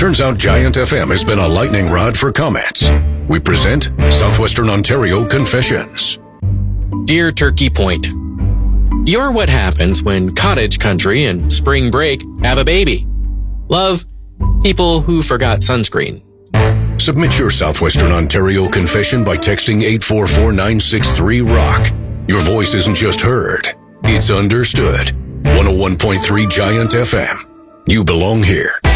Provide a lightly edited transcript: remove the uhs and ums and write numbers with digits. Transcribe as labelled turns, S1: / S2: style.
S1: Turns out Giant FM has been a lightning rod for comments. We present Southwestern Ontario Confessions.
S2: Dear Turkey Point, you're what happens when cottage country and spring break have a baby. Love, people who forgot sunscreen.
S1: Submit your Southwestern Ontario confession by texting 844-963-ROCK. Your voice isn't just heard, it's understood. 101.3 Giant FM. You belong here.